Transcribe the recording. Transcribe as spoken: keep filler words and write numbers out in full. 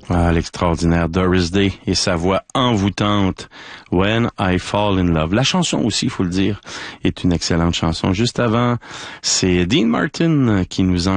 Ah, l'extraordinaire Doris Day et sa voix envoûtante, When I Fall in Love. La chanson aussi, il faut le dire, est une excellente chanson. Juste avant, c'est Dean Martin qui nous en